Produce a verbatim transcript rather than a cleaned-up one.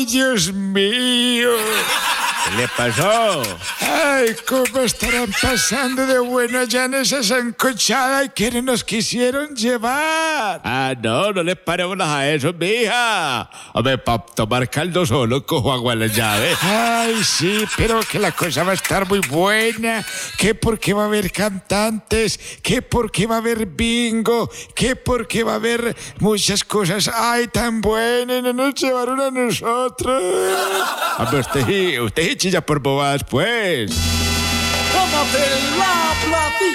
Dios mío. ¿Qué le pasó? Ay, cómo estarán pasando de bueno allá en esa sancochada y que no nos quisieron llevar. Ah, no, no le paremos a eso, mija. Hombre, para tomar caldo solo cojo agua en la llave. Ay, sí, pero que la cosa va a estar muy buena. Que porque va a haber cantantes, que porque va a haber bingo, que porque va a haber muchas cosas. Ay, tan buenas, y no nos llevaron a nosotros. Hombre, usted, sí- usted sí chilla por bobadas, pues. ¡Tómate la platita!